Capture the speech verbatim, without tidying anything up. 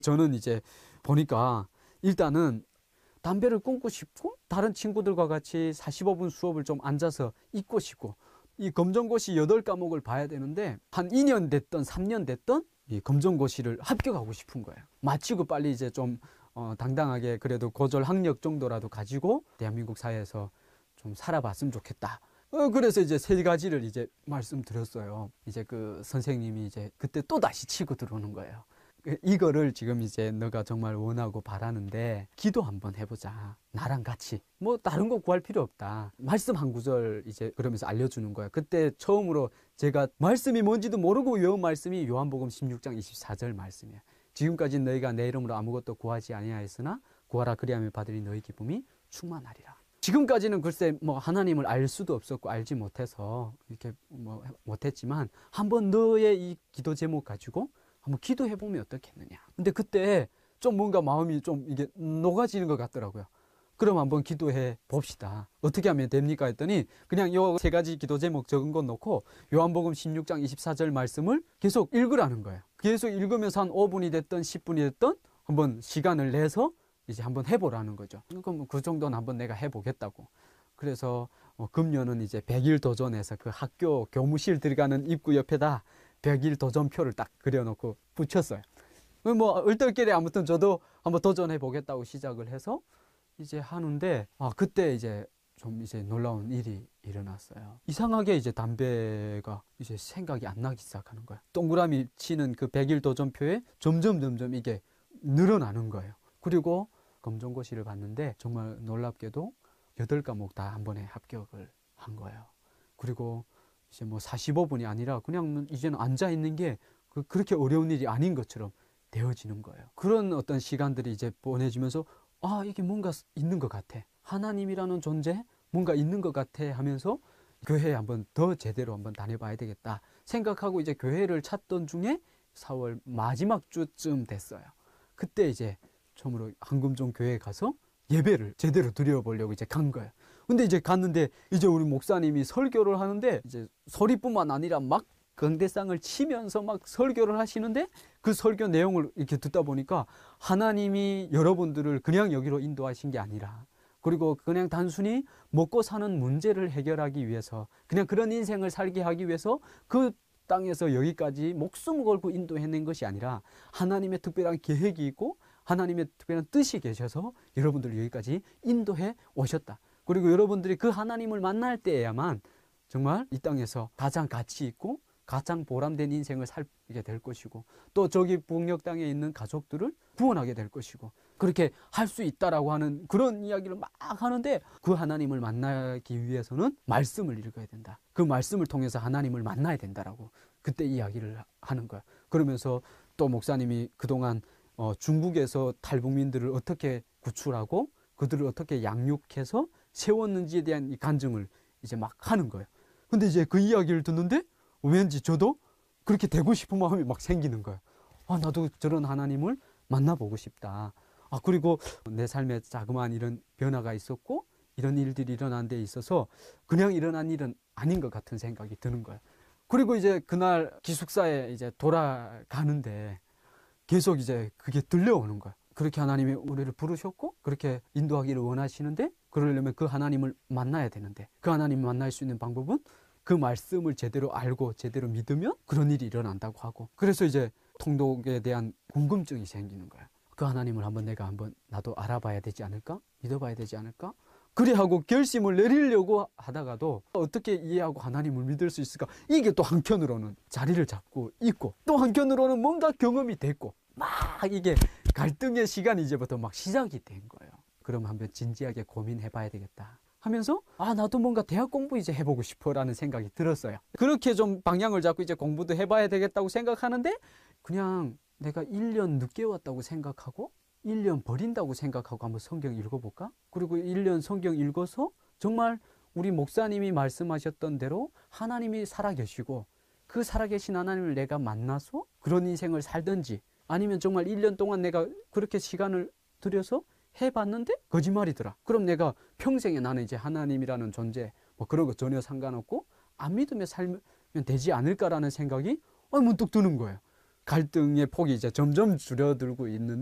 저는 이제 보니까 일단은 담배를 끊고 싶고 다른 친구들과 같이 사십오 분 수업을 좀 앉아서 읽고 싶고 이 검정고시 여덟 과목을 봐야 되는데 한 이 년 됐던 삼 년 됐던 이 검정고시를 합격하고 싶은 거예요. 마치고 빨리 이제 좀 어, 당당하게 그래도 고졸 학력 정도라도 가지고 대한민국 사회에서 좀 살아봤으면 좋겠다. 어, 그래서 이제 세 가지를 이제 말씀드렸어요. 이제 그 선생님이 이제 그때 또 다시 치고 들어오는 거예요. 이거를 지금 이제 너가 정말 원하고 바라는데 기도 한번 해보자. 나랑 같이. 뭐 다른 거 구할 필요 없다. 말씀 한 구절 이제 그러면서 알려주는 거예요. 그때 처음으로 제가 말씀이 뭔지도 모르고 외운 말씀이 요한복음 십육 장 이십사 절 말씀이에요. 지금까지 너희가 내 이름으로 아무것도 구하지 아니하였으나 구하라 그리하면 받으리 너희 기쁨이 충만하리라. 지금까지는 글쎄 뭐 하나님을 알 수도 없었고 알지 못해서 이렇게 뭐 못했지만 한번 너의 이 기도 제목 가지고 한번 기도해 보면 어떻겠느냐. 근데 그때 좀 뭔가 마음이 좀 이게 녹아지는 것 같더라고요. 그럼 한번 기도해 봅시다. 어떻게 하면 됩니까? 했더니 그냥 요 세 가지 기도 제목 적은 것 놓고 요한복음 십육 장 이십사 절 말씀을 계속 읽으라는 거예요. 계속 읽으면서 한 오 분이 됐든 십 분이 됐든 한번 시간을 내서 이제 한번 해보라는 거죠. 그럼 그 정도는 한번 내가 해보겠다고. 그래서 어, 금년은 이제 백 일 도전에서 그 학교 교무실 들어가는 입구 옆에다 백 일 도전표를 딱 그려놓고 붙였어요. 뭐 얼떨결에 아무튼 저도 한번 도전해 보겠다고 시작을 해서 이제 하는데 아 그때 이제 좀 이제 놀라운 일이 일어났어요. 이상하게 이제 담배가 이제 생각이 안 나기 시작하는 거예요. 동그라미 치는 그 백 일 도전표에 점점 점점 이게 늘어나는 거예요. 그리고 검정고시를 봤는데 정말 놀랍게도 여덟 과목 다 한 번에 합격을 한 거예요. 그리고 이제 뭐 사십오 분이 아니라 그냥 이제는 앉아 있는 게 그렇게 어려운 일이 아닌 것처럼 되어지는 거예요. 그런 어떤 시간들이 이제 보내지면서 아 이게 뭔가 있는 것 같아. 하나님이라는 존재 뭔가 있는 것 같아 하면서 교회에 한번 더 제대로 한번 다녀봐야 되겠다 생각하고 이제 교회를 찾던 중에 사월 마지막 주쯤 됐어요. 그때 이제 처음으로 한금종 교회에 가서 예배를 제대로 드려보려고 이제 간 거예요. 근데 이제 갔는데 이제 우리 목사님이 설교를 하는데 이제 소리뿐만 아니라 막 경대상을 치면서 막 설교를 하시는데 그 설교 내용을 이렇게 듣다 보니까 하나님이 여러분들을 그냥 여기로 인도하신 게 아니라 그리고 그냥 단순히 먹고 사는 문제를 해결하기 위해서 그냥 그런 인생을 살게 하기 위해서 그 땅에서 여기까지 목숨을 걸고 인도해낸 것이 아니라 하나님의 특별한 계획이 있고 하나님의 특별한 뜻이 계셔서 여러분들을 여기까지 인도해 오셨다. 그리고 여러분들이 그 하나님을 만날 때에야만 정말 이 땅에서 가장 가치 있고 가장 보람된 인생을 살게 될 것이고 또 저기 북녘 땅에 있는 가족들을 구원하게 될 것이고 그렇게 할 수 있다라고 하는 그런 이야기를 막 하는데 그 하나님을 만나기 위해서는 말씀을 읽어야 된다. 그 말씀을 통해서 하나님을 만나야 된다라고 그때 이야기를 하는 거야. 그러면서 또 목사님이 그동안 어, 중국에서 탈북민들을 어떻게 구출하고 그들을 어떻게 양육해서 세웠는지에 대한 이 간증을 이제 막 하는 거예요. 근데 이제 그 이야기를 듣는데 왠지 저도 그렇게 되고 싶은 마음이 막 생기는 거예요. 아, 나도 저런 하나님을 만나보고 싶다. 아, 그리고 내 삶에 자그마한 이런 변화가 있었고 이런 일들이 일어난 데 있어서 그냥 일어난 일은 아닌 것 같은 생각이 드는 거예요. 그리고 이제 그날 기숙사에 이제 돌아가는데 계속 이제 그게 들려오는 거예요. 그렇게 하나님이 우리를 부르셨고 그렇게 인도하기를 원하시는데 그러려면 그 하나님을 만나야 되는데 그 하나님을 만날 수 있는 방법은 그 말씀을 제대로 알고 제대로 믿으면 그런 일이 일어난다고 하고 그래서 이제 통독에 대한 궁금증이 생기는 거예요. 그 하나님을 한번 내가 한번 나도 알아봐야 되지 않을까? 믿어봐야 되지 않을까? 그래 하고 결심을 내리려고 하다가도 어떻게 이해하고 하나님을 믿을 수 있을까? 이게 또 한편으로는 자리를 잡고 있고 또 한편으로는 뭔가 경험이 됐고 막 이게 갈등의 시간이 이제부터 막 시작이 된 거예요. 그럼 한번 진지하게 고민해 봐야 되겠다 하면서 아 나도 뭔가 대학 공부 이제 해보고 싶어 라는 생각이 들었어요. 그렇게 좀 방향을 잡고 이제 공부도 해봐야 되겠다고 생각하는데 그냥 내가 일 년 늦게 왔다고 생각하고 일 년 버린다고 생각하고 한번 성경 읽어볼까? 그리고 일 년 성경 읽어서 정말 우리 목사님이 말씀하셨던 대로 하나님이 살아계시고 그 살아계신 하나님을 내가 만나서 그런 인생을 살든지 아니면 정말 일 년 동안 내가 그렇게 시간을 들여서 해봤는데 거짓말이더라. 그럼 내가 평생에 나는 이제 하나님이라는 존재 뭐 그런 거 전혀 상관없고 안 믿으며 살면 되지 않을까라는 생각이 문득 드는 거예요. 갈등의 폭이 이제 점점 줄어들고 있는